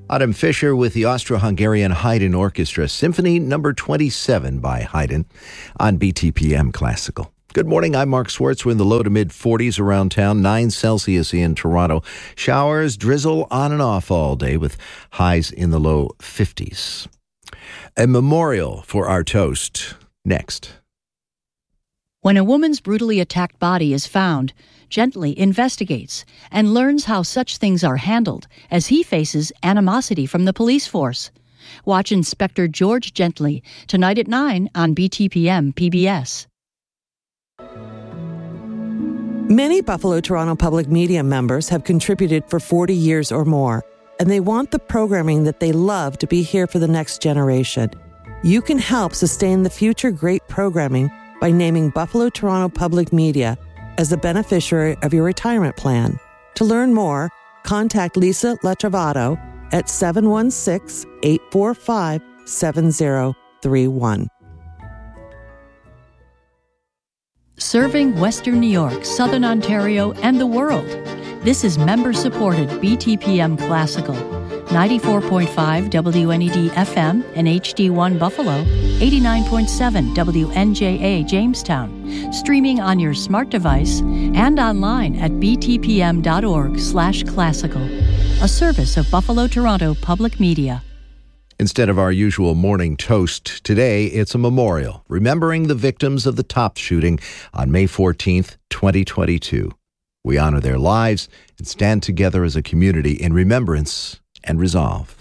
Adam Fischer with the Austro-Hungarian Haydn Orchestra, Symphony No. 27 by Haydn on BTPM Classical. Good morning, I'm Mark Swartz. We're in the low to mid-40s around town, 9 Celsius in Toronto. Showers, drizzle on and off all day with highs in the low 50s. A memorial for our toast next. When a woman's brutally attacked body is found, Gently investigates and learns how such things are handled as he faces animosity from the police force. Watch Inspector George Gently tonight at 9 on BTPM PBS. Many Buffalo-Toronto Public Media members have contributed for 40 years or more, and they want the programming that they love to be here for the next generation. You can help sustain the future great programming by naming Buffalo-Toronto Public Media as the beneficiary of your retirement plan. To learn more, contact Lisa Letrovato at 716-845-7031. Serving Western New York, Southern Ontario, and the world. This is member-supported BTPM Classical. 94.5 WNED FM and HD1 Buffalo, 89.7 WNJA Jamestown, streaming on your smart device and online at btpm.org/classical, a service of Buffalo-Toronto Public Media. Instead of our usual morning toast, today it's a memorial, remembering the victims of the Tops shooting on May 14th, 2022. We honor their lives and stand together as a community in remembrance and resolve.